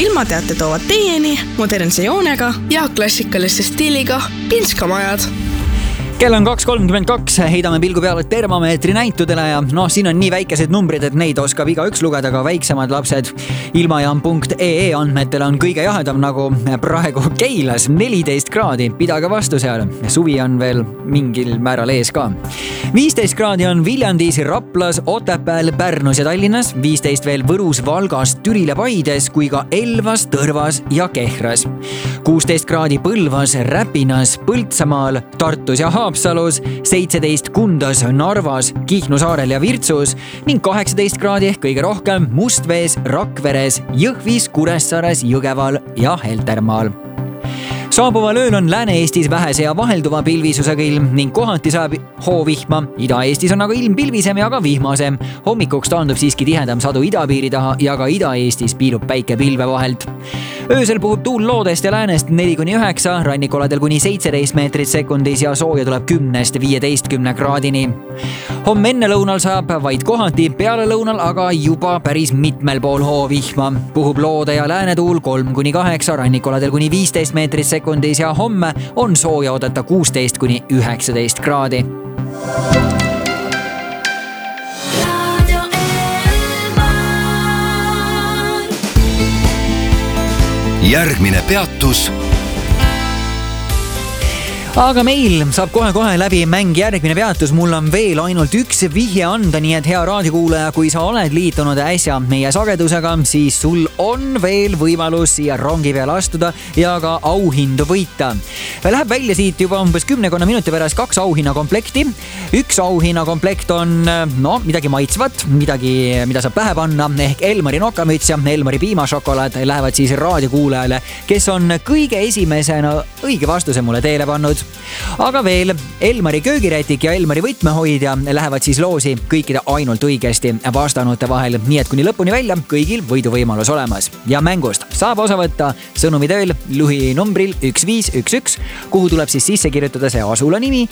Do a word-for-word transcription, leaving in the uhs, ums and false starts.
ilmateate toovad teieni modernse joonega ja klassikaliste stiiliga pinskamajad. Kell on kaks kolmkümmend kaks, heidame pilgu peale termomeetri näitudele ja noh, siin on nii väikesed numbrid, et neid oskab iga üks lugeda, ka väiksemad lapsed. Ilmajaam punkt ee andmetel on kõige jahedam nagu praegu Keilas, neliteist kraadi, pidage vastu seal. Suvi on veel mingil määral ees ka. viisteist kraadi on Viljandis, Raplas, Otepääl, Pärnus ja Tallinnas, viisteist veel Võrus, Valgas, Türil ja Paides kui ka Elvas, Tõrvas ja Kehras. kuusteist kraadi Põlvas, Räpinas, Põltsamaal, Tartus ja Haapsalus, seitseteist Kundas, Narvas, Kihnu saarel ja Virtsus ning kaheksateist kraadi ehk kõige rohkem Mustvees, Rakveres, Jõhvis, Kuressaares, Jõgeval ja Heltermaal. Saabuval ööl on Lääne-Eestis vähese ja vahelduva pilvisusega ilm ning kohati saab hoovihma. Ida-Eestis on aga ilm pilvisem ja ka vihmasem. Hommikuks taandub siiski tihedam sadu idapiiri taha ja ka Ida-Eestis piilub päike pilve vahelt. Öösel puhub tuul loodest ja läänest neli kuni üheksa, rannikoladel kuni seitseteist meetrit sekundis ja sooja tuleb kümnest viieteistkümne kraadini. Homme enne lõunal saab vaid kohati, peale lõunal aga juba päris mitmel pool hoovihma. Puhub loode ja läänetuul kolm kuni kaheksa, rannikoladel kuni viisteist meetrit sekundis ja homme on sooja oodata kuusteist kuni üheksateist kraadi. Järgmine peatus. Aga meil saab kohe-kohe läbi mäng järgmine peatus. Mul on veel ainult üks vihje anda, nii et hea raadiokuulaja, kui sa oled liitunud äsja meie sagedusega, siis sul on veel võimalus siia rongi peale astuda ja ka auhindu võita. Läheb välja siit juba umbes kümnekonna minuti pärast kaks auhinnakomplekti. Üks auhinnakomplekt on no, midagi maitsvat, midagi, mida saab pähe panna, ehk Elmari nokamüts ja Elmari piimašokolaad lähevad siis raadiokuulajale, kes on kõige esimesena õige vastuse mulle teele pannud. Aga veel Elmari köögirätik ja Elmari võtmehoidja lähevad siis loosi kõikide ainult õigesti vastanute vahel, nii et kuni lõpuni välja kõigil võiduvõimalus olemas. Ja mängust saab osa võtta sõnumi tööl Luhi numbril üks viis üks üks, kuhu tuleb siis sisse kirjutada see asula nimi